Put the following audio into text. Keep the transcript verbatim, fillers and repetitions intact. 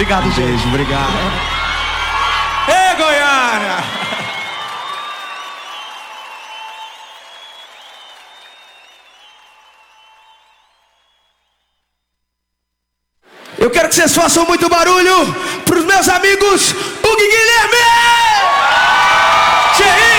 Obrigado, gente. Beijo, obrigado. Ê, Goiânia! Eu quero que vocês façam muito barulho pros meus amigos Hugo e Guilherme! Cheio!